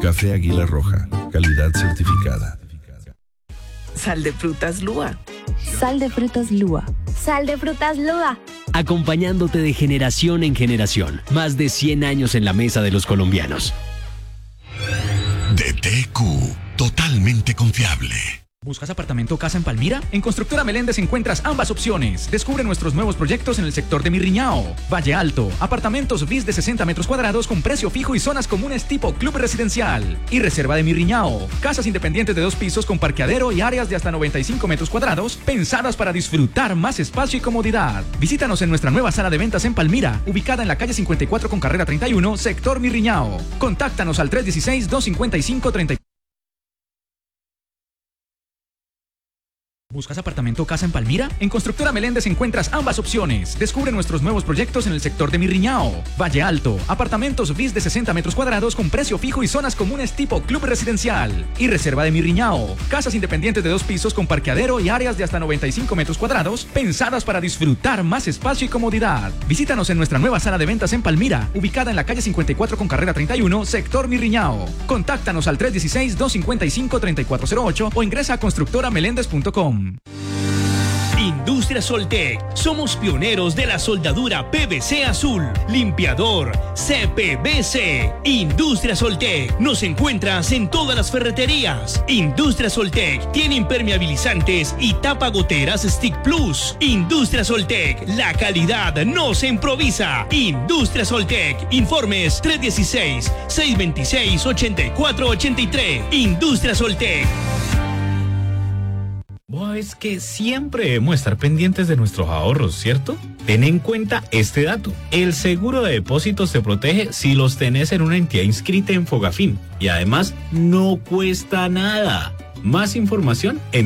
Café Águila Roja, calidad certificada. Sal de frutas Lúa. Sal de frutas Lúa. Sal de frutas Lúa. Acompañándote de generación en generación. Más de 100 años en la mesa de los colombianos. DTQ, totalmente confiable. ¿Buscas apartamento o casa en Palmira? En Constructora Meléndez encuentras ambas opciones. Descubre nuestros nuevos proyectos en el sector de Mirriñao, Valle Alto, apartamentos bis de 60 metros cuadrados con precio fijo y zonas comunes tipo club residencial. Y Reserva de Mirriñao, casas independientes de 2 pisos con parqueadero y áreas de hasta 95 metros cuadrados pensadas para disfrutar más espacio y comodidad. Visítanos en nuestra nueva sala de ventas en Palmira, ubicada en la calle 54 con carrera 31, sector Mirriñao. Contáctanos al 316-255-34. ¿Buscas apartamento o casa en Palmira? En Constructora Meléndez encuentras ambas opciones. Descubre nuestros nuevos proyectos en el sector de Mirriñao, Valle Alto, apartamentos bis de 60 metros cuadrados con precio fijo y zonas comunes tipo club residencial. Y Reserva de Mirriñao, casas independientes de 2 pisos con parqueadero y áreas de hasta 95 metros cuadrados pensadas para disfrutar más espacio y comodidad. Visítanos en nuestra nueva sala de ventas en Palmira, ubicada en la calle 54 con carrera 31, sector Mirriñao. Contáctanos al 316-255-3408 o ingresa a constructorameléndez.com. Industria Soltec. Somos pioneros de la soldadura PVC azul, limpiador, CPVC. Industria Soltec. Nos encuentras en todas las ferreterías. Industria Soltec tiene impermeabilizantes y tapagoteras Stick Plus. Industria Soltec. La calidad no se improvisa. Industria Soltec. Informes 316-626-8483. Industria Soltec. Es que siempre debemos estar pendientes de nuestros ahorros, ¿cierto? Ten en cuenta este dato. El seguro de depósitos te protege si los tenés en una entidad inscrita en Fogafín. Y además, no cuesta nada. Más información en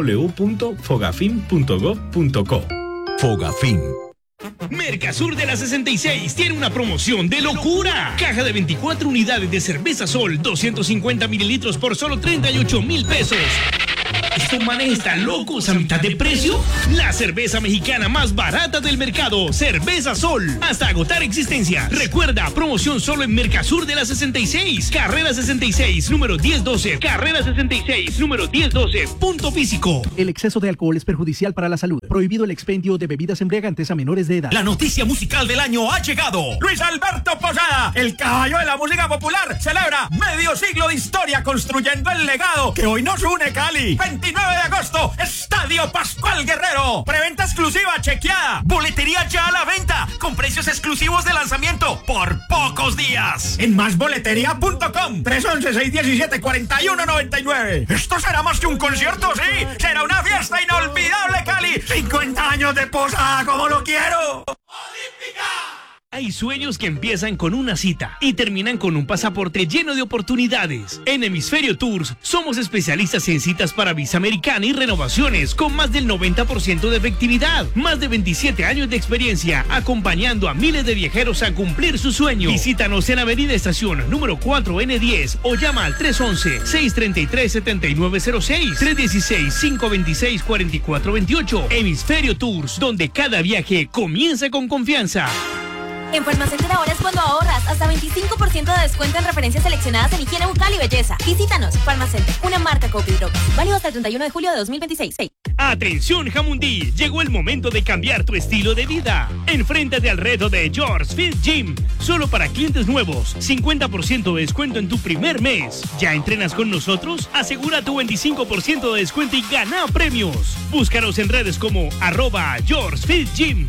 www.fogafin.gov.co. Fogafín. Mercasur de la 66 tiene una promoción de locura. Caja de 24 unidades de cerveza Sol, 250 mililitros por solo 38,000 pesos. ¿Estos manes están locos a mitad de precio? La cerveza mexicana más barata del mercado, Cerveza Sol, hasta agotar existencia. Recuerda, promoción solo en Mercasur de la 66, carrera 66, número 1012, carrera 66, número 1012, punto físico. El exceso de alcohol es perjudicial para la salud. Prohibido el expendio de bebidas embriagantes a menores de edad. La noticia musical del año ha llegado. Luis Alberto Posada, el caballo de la música popular, celebra medio siglo de historia construyendo el legado que hoy nos une, Cali. 29 de agosto, Estadio Pascual Guerrero. Preventa exclusiva chequeada. Boletería ya a la venta, con precios exclusivos de lanzamiento por pocos días. En másboletería.com, 311-617-4199. Esto será más que un concierto, sí. Será una fiesta inolvidable, Cali. 50 años de Posada, como lo quiero. ¡Olímpica! Hay sueños que empiezan con una cita y terminan con un pasaporte lleno de oportunidades. En Hemisferio Tours somos especialistas en citas para visa americana y renovaciones con más del 90% de efectividad. Más de 27 años de experiencia acompañando a miles de viajeros a cumplir su sueño. Visítanos en Avenida Estación número 4N10 o llama al 311-633-7906, 316-526-4428. Hemisferio Tours, donde cada viaje comienza con confianza. En Farmacenter ahora es cuando ahorras hasta 25% de descuento en referencias seleccionadas en higiene bucal y belleza. Visítanos, Farmacenter, una marca Copidrop. Válido hasta el 31 de julio de 2026. Atención Jamundí, llegó el momento de cambiar tu estilo de vida. Enfréntate al reto de George Fit Gym, solo para clientes nuevos, 50% de descuento en tu primer mes. ¿Ya entrenas con nosotros? Asegura tu 25% de descuento y gana premios. Búscanos en redes como @George Fit Gym.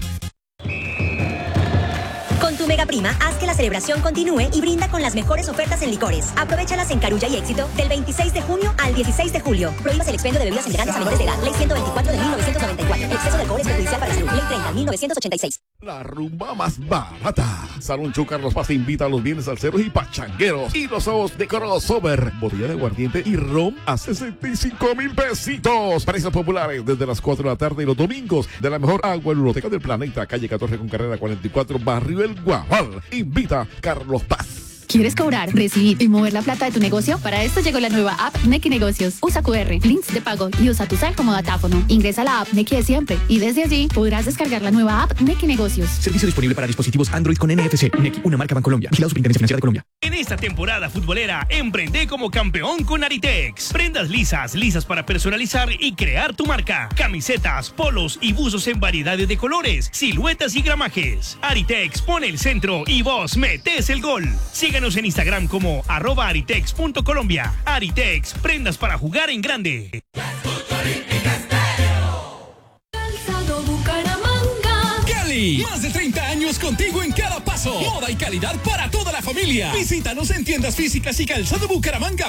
Con tu Mega Prima, haz que la celebración continúe y brinda con las mejores ofertas en licores. Aprovéchalas en Carulla y Éxito del 26 de junio al 16 de julio. Prohíbas el expendio de bebidas embriagantes a menores de edad. Ley 124 de 1994. El exceso de alcohol es perjudicial para la salud. Ley 30 de 1986. La rumba más barata. Salón Chu Carlos Paz te invita a los viernes salseros y pachangueros y los ojos de crossover. Botella de aguardiente y rom a 65,000 pesitos. Precios populares desde las 4 de la tarde y los domingos de la mejor agua luloteca del planeta. Calle 14 con carrera 44, Barrio El Guaval. Invita Carlos Paz. ¿Quieres cobrar, recibir y mover la plata de tu negocio? Para esto llegó la nueva app Nequi Negocios. Usa QR, links de pago y usa tu cel como datáfono. Ingresa a la app Nequi de siempre y desde allí podrás descargar la nueva app Nequi Negocios. Servicio disponible para dispositivos Android con NFC. Nequi, una marca Bancolombia. Vigilado Superintendencia Financiera de Colombia. En esta temporada futbolera, emprende como campeón con Aritex. Prendas lisas para personalizar y crear tu marca. Camisetas, polos y buzos en variedades de colores, siluetas y gramajes. Aritex pone el centro y vos metés el gol. Síganos en Instagram como @aritex.colombia. Aritex, prendas para jugar en grande. Cali, más de 30 años contigo en cada paso. Moda y calidad para toda la familia. Visítanos en tiendas físicas y Calzado Bucaramanga.